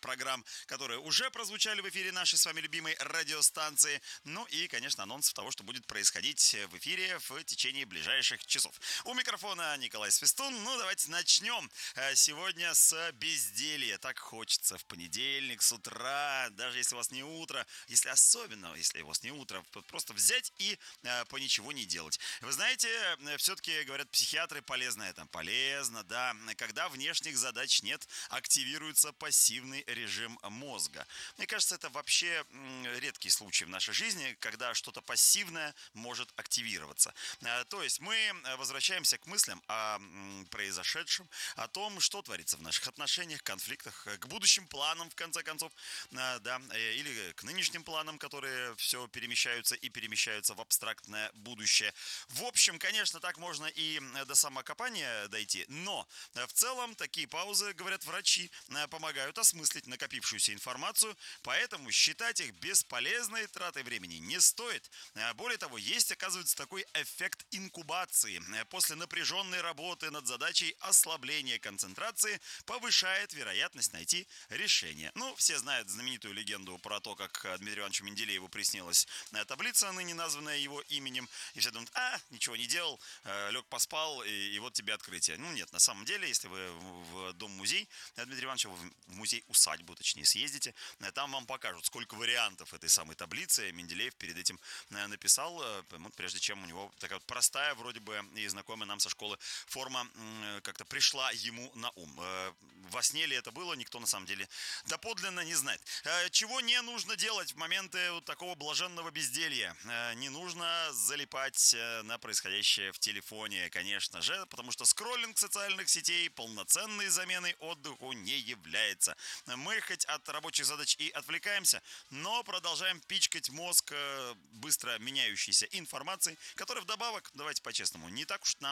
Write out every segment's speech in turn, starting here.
программ, которые уже прозвучали в эфире нашей с вами любимой радиостанции. Ну и, конечно, анонсов того, что будет происходить в эфире в течение ближайших часов. У микрофона Николай Свистун. Ну, давайте начнем сегодня с безделья. Так хочется в понедельник с утра, даже если у вас не утро, особенно если у вас не утро, просто взять и по ничего не делать. Вы знаете, все-таки, говорят психиатры, полезно это. Полезно, да. Когда внешних задач нет, активируется пассивный режим мозга. Мне кажется, это вообще редкий случай в нашей жизни, когда что-то пассивное может активироваться. То есть мы возвращаемся к мыслям о произошедшем, о том, что творится в наших отношениях, конфликтах, к будущим планам, в конце концов, да, или к нынешним планам, которые все перемещаются в абстрактное будущее. В общем, конечно, так можно и до самокопания дойти, но в целом такие паузы, говорят врачи, помогают осмыслить накопившуюся информацию, поэтому считать их бесполезной тратой времени не стоит. Более того, есть, оказывается, такой эффект инкубации. После напряженной работы над задачей ослабление концентрации повышает вероятность найти решение. Ну, все знают знаменитую легенду про то, как Дмитрию Ивановичу Менделееву приснилась таблица, ныне названная его именем, и все думают, ничего не делал, лег поспал, и вот тебе открытие. Ну, нет, на самом деле, если вы в дом-музей Дмитрия Ивановича, в музей-усадьбу, точнее, съездите, там вам покажут, сколько вариантов этой самой таблицы Менделеев перед этим написал, прежде чем у него такая вот простая, вроде бы, и знакомая нам со школы форма как-то пришла ему на ум. Во сне ли это было, никто на самом деле доподлинно не знает. Чего не нужно делать в моменты вот такого блаженного безделья? Не нужно залипать на происходящее в телефоне, конечно же, потому что скроллинг социальных сетей полноценной заменой отдыху не является. Мы хоть от рабочих задач и отвлекаемся, но продолжаем пичкать мозг быстро меняющейся информацией, которая вдобавок, давайте по-честному, не так уж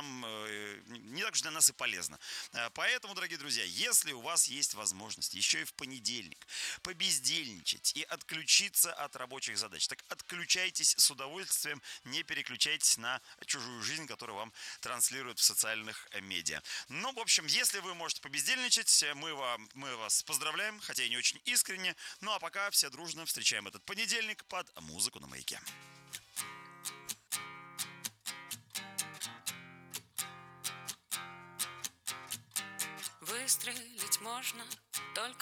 для нас и полезна. Поэтому, дорогие друзья, если у вас есть возможность еще и в понедельник побездельничать и отключиться от рабочих задач, так отключайтесь с удовольствием, не переключайтесь на чужую жизнь, которую вам транслируют в социальных медиа. Ну, в общем, если вы можете побездельничать, мы вас поздравляем, хотя и не очень искренне. Ну, а пока все дружно встречаем этот понедельник под музыку на Маяке. Выстрелить можно только